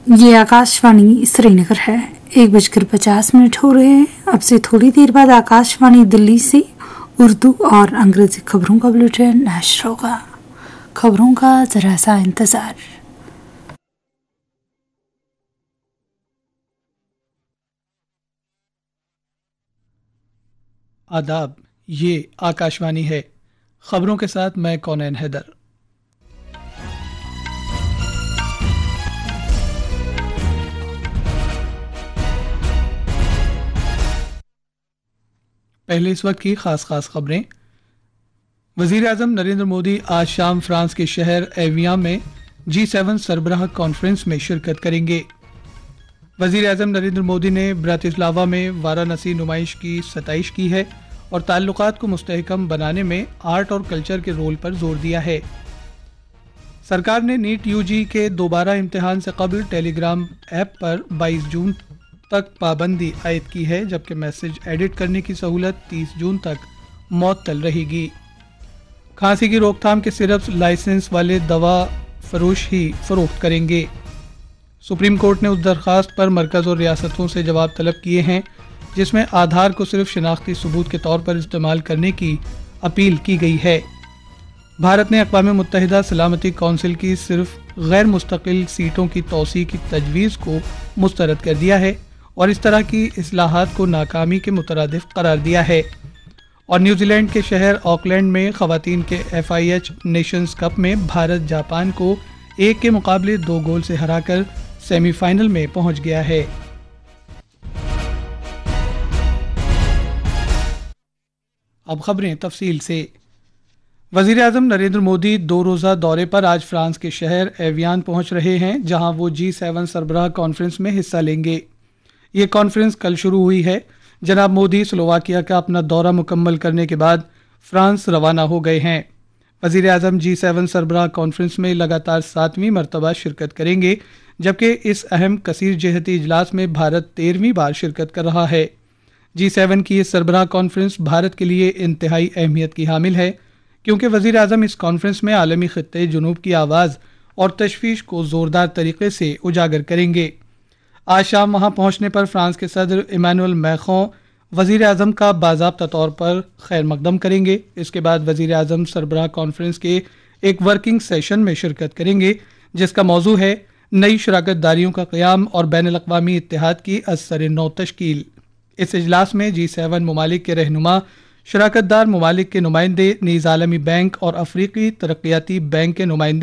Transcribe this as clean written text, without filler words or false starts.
ये आकाशवाणी श्रीनगर है। 1:50 हो रहे हैं। अब से थोड़ी देर बाद आकाशवाणी दिल्ली से उर्दू और अंग्रेजी खबरों का बुलेटिन नशर होगा। खबरों का जरा सा इंतजार। आदाब, ये आकाशवाणी है। खबरों के साथ मैं कौनैन हैदर। पहले इस वक्त की खास खबरें। वजीर आजम नरेंद्र मोदी आज शाम फ्रांस के शहर एवियान में G7 सरबराह कॉन्फ्रेंस में शिरकत करेंगे। वजीर आजम नरेंद्र मोदी ने ब्रातिस्लावा में वाराणसी नुमाइश की सताइश की है और ताल्लुकात को मुस्तहकम बनाने में आर्ट और कल्चर के रोल पर जोर दिया है। सरकार ने नीट यूजी के दोबारा इम्तिहान से कबल टेलीग्राम ऐप पर 22 जून तक पाबंदी आयद की है, जबकि मैसेज एडिट करने की सहूलत 30 जून तक मअतल रहेगी। खांसी की रोकथाम के सिर्फ लाइसेंस वाले दवा फरोश ही फरोख्त करेंगे। सुप्रीम कोर्ट ने उस दरखास्त पर मरकज और रियासतों से जवाब तलब किए हैं जिसमें आधार को सिर्फ शिनाख्ती सबूत के तौर पर इस्तेमाल करने की अपील की गई है। भारत ने अक़वाम मुत्तहिदा सलामती कौंसिल की सिर्फ गैर मुस्तकिल सीटों की तौसी की तजवीज़ को मुस्तरद कर दिया है और इस तरह की इस्लाहात को नाकामी के मुतरादिफ करार दिया है। और न्यूजीलैंड के शहर ऑकलैंड में ख़वातीन के FIH नेशंस कप में भारत जापान को 1 के मुकाबले 2 गोल से हराकर सेमीफाइनल में पहुंच गया है। अब खबरें तफसील से। वज़ीर आज़म नरेंद्र मोदी 2 रोज़ा दौरे पर आज फ्रांस के शहर एवियान पहुंच रहे हैं, जहां वो G7 सरबराह कॉन्फ्रेंस में हिस्सा लेंगे। ये कॉन्फ्रेंस कल शुरू हुई है। जनाब मोदी स्लोवाकिया का अपना दौरा मुकम्मल करने के बाद फ्रांस रवाना हो गए हैं। वज़ीर आज़म G7 सरबराह कॉन्फ्रेंस में लगातार 7वीं मरतबा शिरकत करेंगे, जबकि इस अहम कसीर जहती इजलास में भारत 13वीं बार शिरकत कर रहा है। G7 की इस सरबराह कॉन्फ्रेंस भारत के लिए इंतहाई अहमियत की हामिल है, क्योंकि वज़ीर आज़म इस कॉन्फ्रेंस में आलमी खित्ते जुनूब की आवाज़ और तशवीश को ज़ोरदार तरीके से उजागर करेंगे। आज शाम वहां पहुंचने पर फ्रांस के सदर इमानुएल मैक्रों वज़ीर आज़म का बाज़ाब्ता तौर पर खैर मकदम करेंगे। इसके बाद वज़ीर आज़म सरबराह कॉन्फ्रेंस के एक वर्किंग सेशन में शिरकत करेंगे, जिसका मौजू है नई शराकत दारियों का क़याम और बैनुल-अक़वामी इत्तेहाद की अज़-सर-ए-नौ तश्कील। इस इजलास में G7 ममालिक के रहनुमा, शराकत दार ममालिक के नुमाइंदे, नीज़ आलमी बैंक और अफ्रीकी तरक्याती बैंक के नुमाइंदे